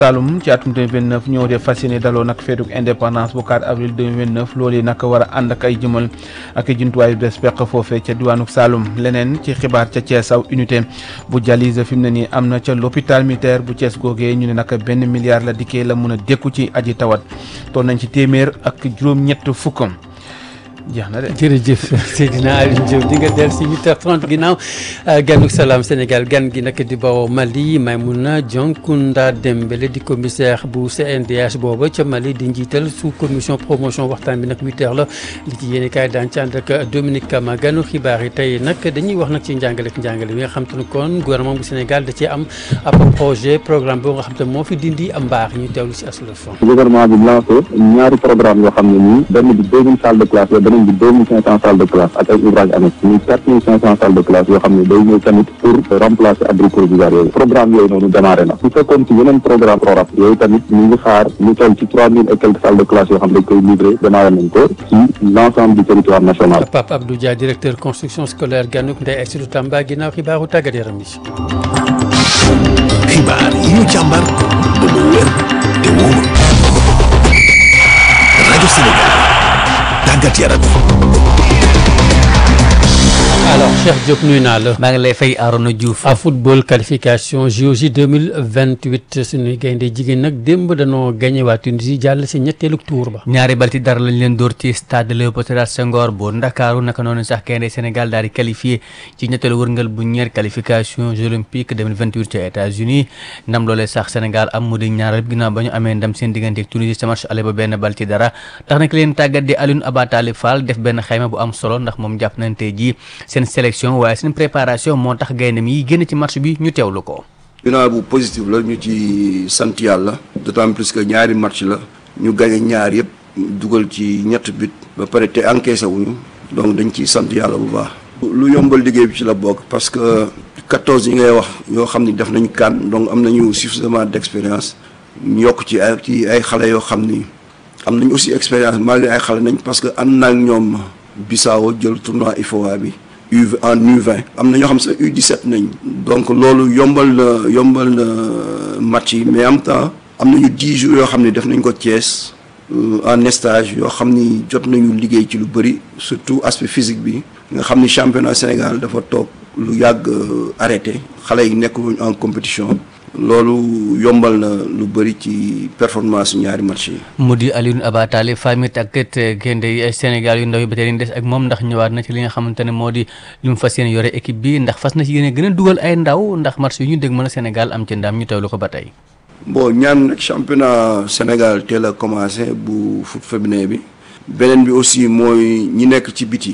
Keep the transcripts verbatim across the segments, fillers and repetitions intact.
Saloum ci atum deux mille vingt-neuf ñoo def fas yéene daloo nag feetuk indépendance bu quatre avril deux mille vingt-neuf loolu yi nag war a ànd ak ay jëmal ak i jumtuwaay yu bees peq foofee ca diwaanu Saloum leneen ci xibaar ca Thiès aw unité bu dialyse fi mu ne nii am na ca l'hôpital militaire bu Thiès googee ñu ne nag benn milliard la dikkee la mun a dékku ci aji tawat toon nañ ci téeméer ak juróom-ñett fukkam jeex na de. jërëjëf Seydina Aliou Diop di nga dellu si huit heures trente ginnaaw ganu Salam Sénégal gan gi nag di bawoo Mali Maimouna Dionkunda Dembélé di commissaire bu C N D H booba ca Mali di njiital sous commission promotion waxtaan bi nag huit heures la li ci yéene kaay daan ci ànd ak Dominique Kama ganu xibaar yi tey nag dañuy wax nag ci njàngale ak njàngale bi nga xam te ne kon gouvernement bu Sénégal da cee am ab projet programme boo nga xam te moo fi dindi am mbaax ñu teewlu si assurance. gouvernement bi lancé ñaari programme yoo xam ne nii benn bi deux mille salles de classe beneen bi deux mille cinq cents salles de classe ak ay ouvrage annexe muy quatre mille cinq cents salles de classe yoo xam ne day ñëw tamit pour remplacer abri provisoire yooyu programme yooyu noonu démarré na su fekkoon ci yeneen programme prorab yooyu tamit ñu ngi xaar lu toll ci trois mille et quelques salles de classe yoo xam ne dañ koy livré démarré nañ ko ci l'ensemble du territoire national. Pape Abdou Dia directeur construction scolaire Ganuk Ndeye Aïssatou Tamba ginnaaw xibaaru tàggat yaram yi. xibaar yi ñu càmbar ba mu wér te wóor rajo Sénégal tàggat yaram. alors Cheikh Diop nuyu naa la. maa ngi lay fay Arona Diouf. à football qualification J O J deux mille vingt-huit suñuy gaynde jigéen nag démb dañoo gagné waa Tunisie jàll si ñetteelu tour ba. ñaari bal ci dara lañ leen dóor ci stade Léopold Sédar Senghor bu Ndakaaru naka noonu sax gaynde Sénégal daal di qualifié ci ñetteelu wërngal bu ñeer qualification Jeux olympiques deux mille vingt-huit ca États-Unis ndam loolee sax Sénégal am mu di ñaareel ginnaaw ba ñu amee ndam seen diggante ak Tunisie sa match aller ba benn bal ci dara tax nag leen tàggat di Alioune Abatali Fall def benn xayma bu am solo ndax moom jàpp nañ tey jii seen sélection waaye seen préparation moo tax gaynde mi génn ci match bi ñu teewlu ko. bilan bu positif la ñu ci sant yàlla d'autant plus que ñaari match la ñu gagné ñaar yëpp dugal ci ñett but ba pare te encaissé wuñu donc dañ ciy sant yàlla bu baax. lu yombal liggéey bi ci la bokk parce que quatorze yi ngay wax yoo xam ni def nañu kan donc am nañu suffisamment d'expérience ñu yokk ci ay ci ay xale yoo xam ni am nañu aussi expérience malgré ay xale nañ parce que ànd naa ak ñoom Bissau jël tournoi I F O A bi. U en U vingt am na ñoo xam sax U dix-sept nañ donc loolu yombal na yombal na match yi mais en même temps am nañu dix jours yoo xam ne def nañ ko Thiès en stage yoo xam ni jot nañu liggéey ci lu bëri surtout aspect physique bi nga xam ni championnat Sénégal dafa toog lu yàgg arrêté xale yi nekkuñ en compétition loolu yombal na lu bëri ci performance ñaari match yi. mu di Alioune Abatali famit ak gaynde yi Sénégal yu ndaw yi ba tey des ak moom ndax ñëwaat na ci li nga xamante ne moo di li mu fas yéene yore équipe bi ndax fas na ci yéene gën a dugal ay ndaw ndax match yu ñu dégg mën a Sénégal am ci ndam ñu teewlu ko ba tey. bon ñaan nag championnat Sénégal teel a commencé bu foot féminin bi beneen bi aussi mooy ñi nekk ci biti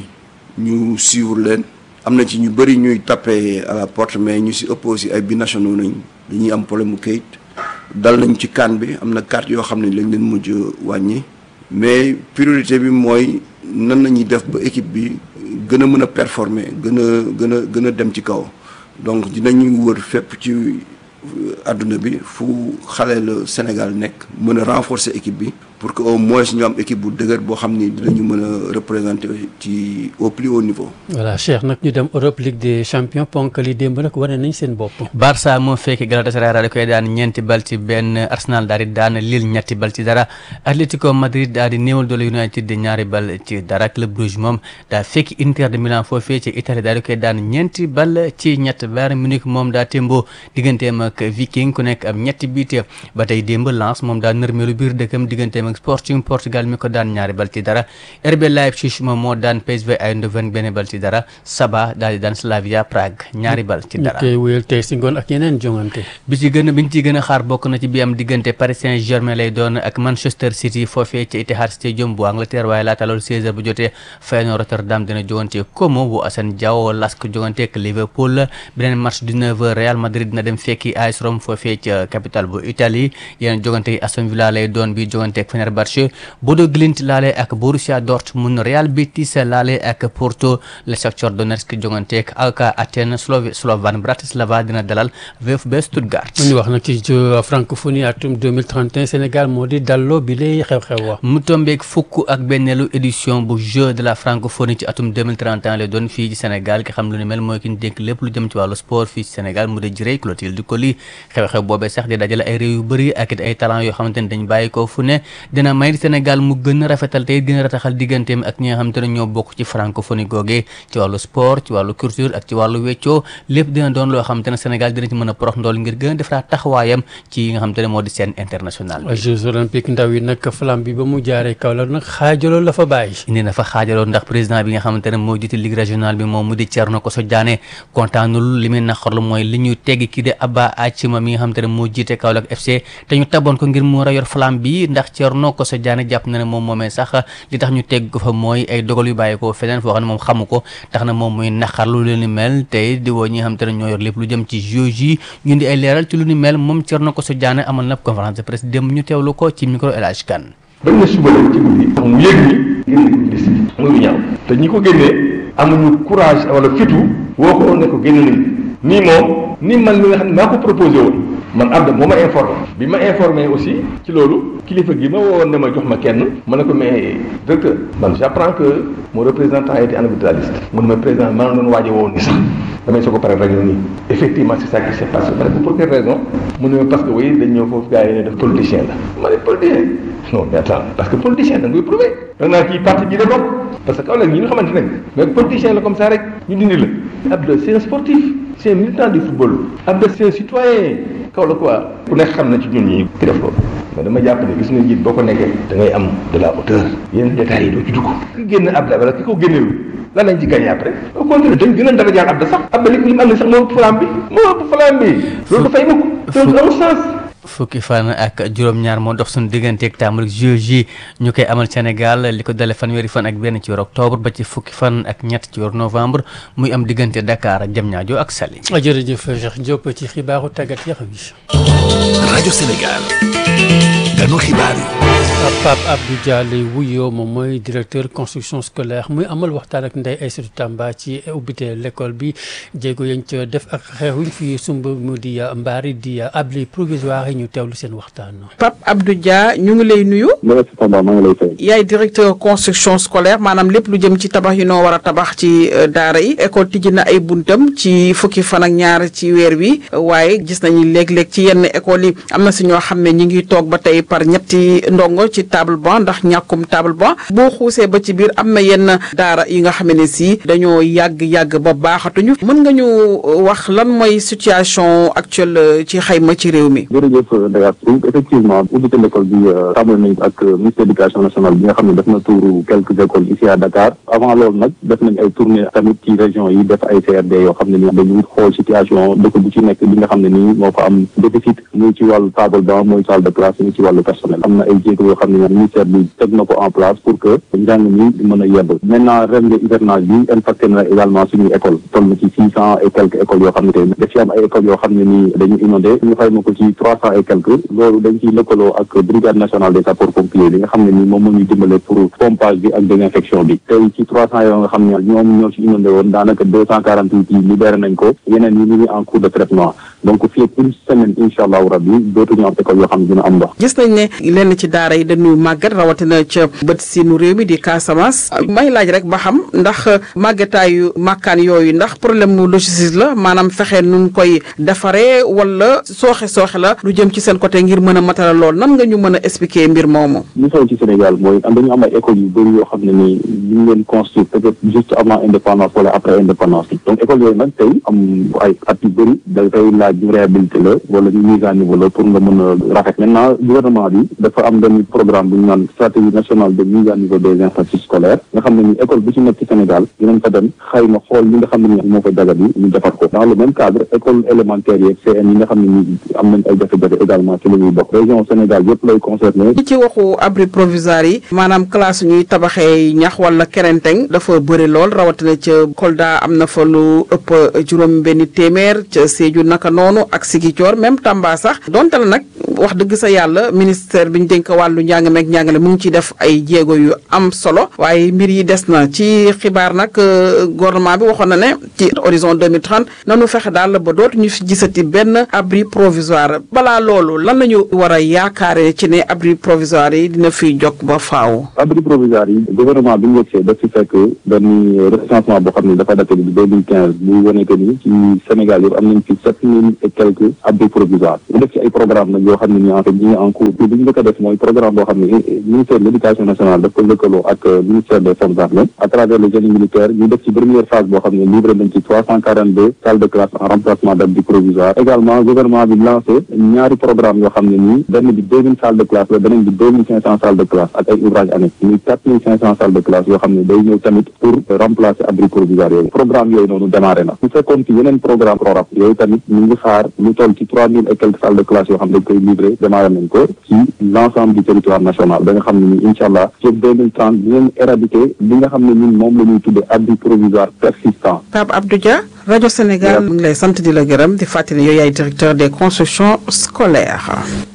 ñu suivre leen am na ci ñu bëri ñuy tapé à la porte mais ñu si ëpp aussi ay binationaux nañ. dañuy am problème mu kayit dal nañ ci CAN bi am na carte yoo xam ne lañ leen mujj wàññi mais priorité bi mooy nan nañuy def ba équipe bi gën a mën a performer gën a gën a gën a dem ci kaw donc dinañuy wër fépp ci àdduna bi fu xale la Sénégal nekk mën a renforcer équipe bi pour que au moins ñu am équipe bu dëgër boo xam ni dinañu mën a représenter ci au plus haut niveau. voilà Cheikh nag ñu dem Europe Ligue des champions ponk li démb nag wane nañ seen bopp. Barça moo fekk Galatasaray daal di koy daan ñeenti bal ci benn Arsenal daal di daan Lille ñetti bal ci dara Atlético Madrid daal di néewal doole United di ñaari bal ci dara Club Brugge moom daa fekk Inter de Milan foofee ci Italie daal di koy daan ñeenti bal ci ñett Bayern Munich moom daa témboo digganteem ak Viking ku nekk am ñetti biite ba tey démb Lens moom daa nërmeelu biir dëkkam digganteem ak Sporting Portugal mi ko daan ñaari bal ci dara R B Leipzig moom moo daan P S V Eindhoven benn bal ci dara Saba daal di daan Slavia Prague ñaari bal ci dara. ñu koy wéyal tey si ngoon ak yeneen jongante. bi ci gën a bi ñu ciy gën a xaar bokk na ci bi am diggante Paris Saint-Germain lay doon ak Manchester City foofee ci Etihad Stadium bu Angleterre waaye laata loolu seize heures bu jotee Feyenoord Rotterdam dina jogante Como bu Assane Diao Lask jogante ak Liverpool beneen match dix-neuf heures Real Madrid dina dem fekki A S Rome foofee ci capitale bu Italie yeneen jogante yi Aston Villa lay doon bi jogante ak Fenerbahçe, Bodo Glimt laale ak Borussia Dortmund, Real Betis laale ak Porto, le Shakhtar Donetsk jonganteek ak Athènes, Slovan Bratislava dina dalal VfB Stuttgart. ñu wax nag ci jeu francophonie atum deux mille trente et un Sénégal moo di dalloo bi lay xew-xew wax. mu tombeek fukk ak benneelu édition bu jeu de la francophonie ci atum deux mille trente et un lay doon fii ci Sénégal ki xam lu ni mel mooy ki ñu dénk lépp lu jëm ci wàllu sport fii ci Sénégal mu di Jirey Clotilde Coly xew-xew boobee sax di dajale ay réew yu bëri ak it ay talent yoo xamante ne dañ bàyyi ko fu ne dina may Sénégal mu gën a rafetal tey gën a rataxal digganteem ak ñi nga xamante ne ñoo bokk ci francophonie googee ci wàllu sport ci wàllu culture ak ci wàllu weccoo lépp dina doon loo xamante ne Sénégal dina ci mën a porox ndool ngir gën a defaraat taxawaayam ci yi nga xamante ne moo di scène internationale bi. Jeux olympiques ndaw yi nag flamme bi ba mu jaaree Kaolack nag xaajaloo la fa bàyyi. indi na fa xaajaloo ndax président bi nga xamante ne moo jiite ligue régionale bi moom mu di Thierno Koso Diané kontaanul li muy naqarlu mooy li ñu tegg kii de Abba Acima mi nga xamante ne moo jiite Kaolack F C te ñu taboon ko ngir mu war a yor flamme bi ndax Thierno Koso Diané jàpp na ne moom moomee sax li tax ñu tegg ko fa mooy ay dogal yu bàyyi ko feneen foo xam ne moom xamu ko tax na moom muy naqarlu lu ni mel tey di woo ñi nga xamante ne ñoo yor lépp lu jëm ci Jeux yi ñu indi ay leeral ci lu ni mel moom Thierno Koso Diané amal na conférence de presse dem ñu teewlu ko ci micro El Hadj Kane. bañ na suba la ci guddi tax mu yëg ni génne ko ci liste bi muy lu ñaaw te ñi ko génnee amuñu courage wala fitu woo ko ne ko génne nañu nii moom ni man mi nga xam ne maa ko proposé woon man Abda moo ma informé bi ma informé aussi ci loolu kilifa gi ma woowoon ne ma jox ma kenn ma ne ko mais directeur man j'apprends que mon représentant a été enlevé de la liste mu ne ma président maa doon waaje woon ni sax damay soo ko pare rajo nii effectivement c'est ça qui s'est passé ma ne ko pour quelle raison mu ne ma parce que oui dañ ñëw foofu gars yi ne def politicien la ma ne politicien non mais attends parce que politicien da nga koy prouver da nga naan kii parti bi la bokk parce que kaw la ñi nga xamante ne mais politicien la comme ça rek ñu dindi la Abda c'est un sportif c'est un militant du football Abda c'est un citoyen kaw la quoi ku nekk xam na ci ñun ñi ki def loolu mais dama jàpp ne gis nga njiit boo ko nekkee da ngay am de la hauteur yenn détails yi doo ci dugg ki génn Abda wala ki ko génnewul lan lañ ci gagné après au contraire dañ gën a dara jaar Abda sax Abda li mu am ne sax moo ëpp flamme bi moo ëpp flamme bi loolu dafay mukk donc amul sens. fukki fan ak juróom-ñaar moo dox suñu digganteeg tàmbali Jeux yi ñu koy amal Sénégal li ko dalee fanweeri fan ak benn ci weeru octobre ba ci fukki fan ak ñett ci weeru novembre muy am diggante Dakar ak Diamniadio ak Saly. jërëjëf Cheikh Diop ci xibaaru tàggat yaram yi. rajo Sénégal ganu xibaar yi. Pape Abdou Dia lay wuyoo moom mooy directeur construction scolaire muy amal waxtaan ak Ndeye Aïssatou Tamba ci ubbite l'école bi jéego yañ ca def ak xeexuñ fi sumb mu di mbaari di abri provisoire yi ñu teewlu seen waxtaan. Pape Abdou Dia ñu ngi lay nuyu. Tamba maa ngi lay fay. yaay directeur construction scolaire maanaam lépp lu jëm ci tabax yi noo war a tabax ci daara yi école tijji na ay buntam ci fukki fan ak ñaar ci weer wi waaye gis nañu léeg-léeg ci yenn école yi am na si ñoo xam ne ñi ngi toog ba tey par ñetti ndongo ci table banc ndax ñàkkum table banc boo xuusee ba ci biir am na yenn daara yi nga xam ne si dañoo yàgg-yàgg ba baaxatuñu mën nga ñu wax lan mooy situation actuelle ci xayma ci réew mi. jërëjëf Ndeye Astou effectivement ubbite l'école bi tàmbali nañ ak ministère de l'éducation nationale bi nga xam ne def na tuuru quelques écoles ici à Dakar avant loolu nag def nañ ay tournée tamit ci région yi def ay C R D yoo xam ne ni dañuy xool situation dëkk bu ci nekk li nga xam ne nii moo fa am déficit muy ci wàllu table banc muy salle de classe muy ci wàllu personnel am na ay jéego yoo xam ne ministère bi teg na ko en place pour que njàng mi di mën a yebb maintenant ren de hivernage bi impacté na également suñuy école toll na ci six cent et quelques écoles yoo xam ne tey daf ci am ay écoles yoo xam ne nii dañu inondé ñu xayma ko ci trois cent et quelques loolu dañ ciy lëkkaloo ak brigade nationale des sapeurs pompiers bi nga xam ne nii moom moo ñuy dimbale pour pompage bi ak désinfection bi tey ci trois cent yoo nga xam ne ñoom ñoo ci inondé woon daanaka deux cent quarante huit yi libéré nañ ko yeneen yi ñu ngi en cours de traitement donc fii ak une semaine incha allahu rabbi dootuñu am école yoo xam ne dina am ndox. gis nañ ne lenn ci daara yi dañuy màggat rawatina ca bët sinu réew mi di Casamance may laaj rek ba xam ndax màggataayu màkkaan yooyu ndax problème mu logistique la maanaam fexe nun koy defaree wala sooxe sooxe la lu jëm ci seen côté ngir mën a matala lool nan nga ñu mën a expliquer mbir moomu. li xew ci Sénégal mooy dañu am ay écoles yu bëri yoo xam ne nii ñu ngi leen construire peut-être juste avant indépendance wala après indépendance bi donc écoles yooyu nag tey am ay at yu bëri dafay laaj ñu réhabilité la wala ñu mise à niveau la pour nga mën a rafet maintenant gouvernement bi dafa am benn programme bu ñu naan stratégie nationale de mise à niveau des infrastructures scolaires nga xam ne ni école bu ci nekk ci Sénégal dinañ fa dem xayma xool li nga xam ne ni moo koy daga bi ñu defar ko dans le même cadre école élémentaire yeeg C M yi nga xam ne ni am nañ ay jafe-jafe également ci la ñuy bokk région Sénégal yëpp lay concerné. ci waxu abri provisoire yi maanaam classe ñuy tabaxee ñax wala kerenteng dafa bëri lool rawatina ca Kolda am na fa lu ëpp juróom benn téeméer ca Sédhiou naka noonu ak Ziguinchor même Tamba sax donte la nag wax dëgg sa yàlla ministère bi ñu dénk wàllu njàng meeg njàngale mu ngi ciy def ay jéego yu am solo waaye mbir yi des na ci xibaar nag gouvernement bi waxoon na ne ci horizon deux mille trente nanu fexe daal ba dootu ñu fi gisati benn abri provisoire balaa loolu lan la ñu war a yaakaare ci ne abri provisoire yi dina fiy jokk ba faaw. abri provisoire yi gouvernement bi ñu yegsee daf ci fekk benn recensement boo xam ne dafa daté bi deux mille quinze bu wane que ni ci Sénégal yëpp am nañ fi sept mille et quelques abris provisoires bu def ci ay programme nag yoo xam ne ni en fait ñi ngi en cours bi ñu njëkk a def mooy programme boo xam ne ministère de l'éducation nationale daf ko lëkkaloo ak ministère des forces armées à travers le génie militaire ñu def ci première phase boo xam ne livré nañ ci trois cent quarante deux salles de classe en remplacement d'abris provisoires également gouvernement bi lancé ñaari programme yoo xam ne nii benn bi deux mille salles de classe la beneen bi deux mille cinq cents salles de classe ak ay ouvrages annexes muy quatre mille cinq cents salles de classe yoo xam ne day ñëw tamit pour remplacer abris provisoires yooyu programme yooyu noonu démarré na bu fekkoon ci yeneen programme prorab yooyu tamit ñu ngi xaar lu toll ci trois mille et quelques salles de classe yoo xam ne dañ koy livré démarré nañ ko ci l'ensemble du territoire national ba nga xam ne ni incha allah ci deux mille trente dinañ éradiquer li nga xam ne ñun moom la ñuy tuddee abri provisoire persistant. Pape Abdou Dia rajo Sénégal mu ngi lay sant di la gërëm di fàttali yooyu yaay directeur des constructions scolaires.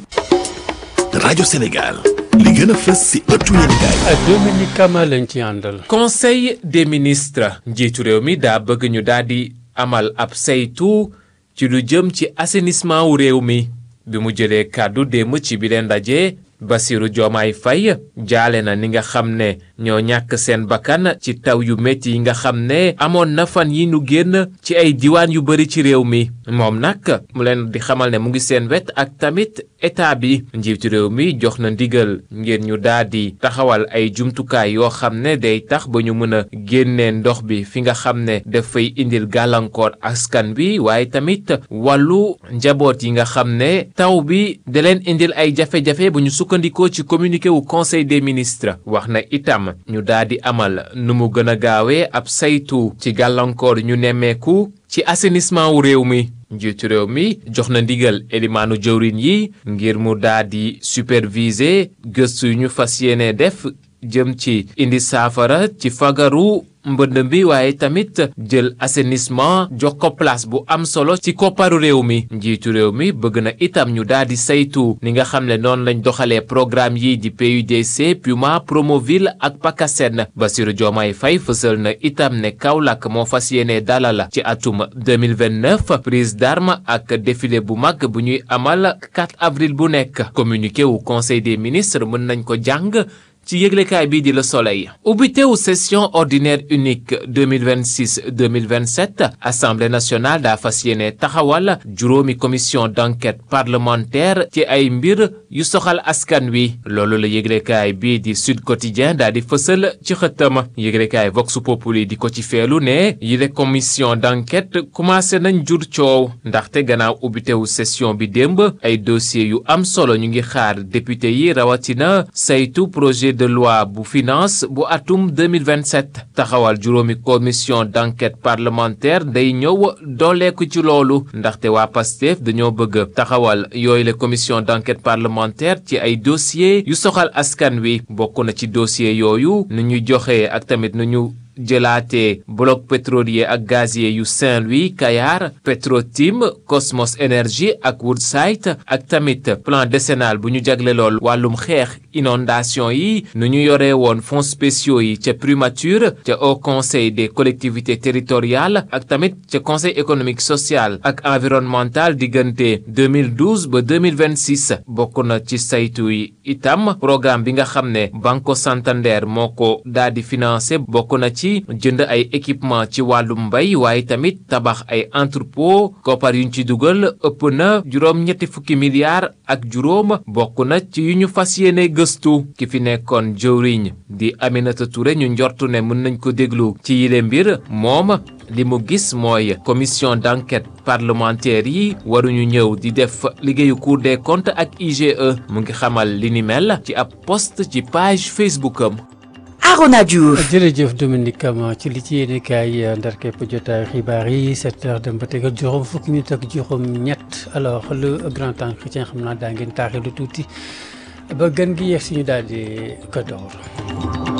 rajo Sénégal li gën a fës ci ëttu yéenekaay. Dominique Kama lañ ci àndal. conseil des ministres njiitu réew mi daa bëgg ñu daal di amal ab saytu ci lu jëm ci assainissement wu réew mi bi mu jëlee kàddu démb ci bi leen ndaje Bassirou Diomaye Faye jaale na ni nga xam ne ñoo ñàkk seen bakkan ci taw yu métti yi nga xam ne amoon na fan yi nu génn ci ay diwaan yu bari ci réew mi moom nag mu leen di xamal ne mu ngi seen wet ak tamit état bi njiitu réew mi jox na ndigal ngir ñu daal di taxawal ay jumtukaay yoo xam ne day tax ba ñu mën a génnee ndox bi fi nga xam ne dafay indil gàllankoor askan bi waaye tamit wàllu njaboot yi nga xam ne taw bi da leen indil ay jafe-jafe bu ñu sukkandikoo ci communiqué wu conseil des ministres wax na itam ñu daal di amal nu mu gën a gaawee ab saytu ci gàllankoor ñu nemmeeku ci assainissement wu réew mi njiitu réew mi jox na ndigal elimaanu jëwriñ yi ngir mu daal di superviser gëstu yu ñu fas yéene def jëm ci indi saafara ci fagaru mbënd bi waaye tamit jël assainissement jox ko place bu am solo ci kopparu réew mi njiitu réew mi bëgg na itam ñu daal di saytu ni nga xam ne noonu lañ doxalee programme yi di P U D C Puma Promoville ak PACASEN Bassirou Diomaye Faye fësal na itam ne Kaolack moo fas yéene dalal ci atum deux mille vingt-neuf prise d'armes ak défilé bu mag bu ñuy amal quatre avril bu nekk communiqué wu conseil des ministres mën nañ ko jàng ci yëglekaay bii di Le Soleil ubbitewu session ordinaire unique deux mille vingt-six deux mille vingt-sept assemblée nationale daa fas yéene taxawal juróomi commission d'enquête parlementaire ci ay mbir yu soxal askan wi loolu la yëglekaay bii di Sud Quotidien daa di fësal ci xëttam yëglekaay Vox Populi di ko ci feelu ne yile commission d'enquête commencé nañ jur coow ndaxte gannaaw ubbitewu session bi démb ay dossiers yu am solo ñu ngi xaar député yi rawatina saytu projet de loi bu finance bu atum deux mille vingt-sept taxawal juróomi commission d'enquête parlementaire day ñëw dooleeku ci loolu ndaxte waa Pastef dañoo bëgg taxawal yooyu la commission d'enquête parlementaire ci ay dossiers yu soxal askan wi bokk na ci dossier yooyu nu ñuy joxe ak tamit nu ñu jëlaatee bloc pétrolier ak gazier yu Saint-Louis Kayar Petrotim Cosmos Energy ak Woodside ak tamit plan décennal bu ñu jagle lool wàllum xeex inondation yi nu ñu yore woon fonds spéciaux yi ca primature ca Haut Conseil des collectivités territoriales ak tamit ca Conseil économique social ak environnemental diggante deux mille douze ba deux mille vingt-six bokk na ci saytu yi itam programme bi nga xam ne Banco Santander moo ko daal di financé bokk na ci jënd ay équipement ci wàllum mbay waaye tamit tabax ay entrepôt koppar yuñ ci dugal ëpp na juróom ñetti fukki milliards ak juróom bokk na ci yu ñu fas yéene gëstu ki fi nekkoon jëwriñ di Aminata Touré ñu njortu ne mën nañ ko déglu ci yile mbir moom li mu gis mooy commission d'enquête parlementaire yi waruñu ñëw di def liggéeyu Cour des comptes ak I G E mu ngi xamal li ni mel ci ab post ci page Facebook am. Arona Diouf. jërëjëf Dominique Kama ci li ci yéene kaay ndar képp jotaay xibaar yi sept heures dem ba tegal juróom fukki minutes ak juróom ñett alors le grand entretien xam naa daa ngeen taaxee lu tuuti ba gën gi yeeg suñu daal di ko door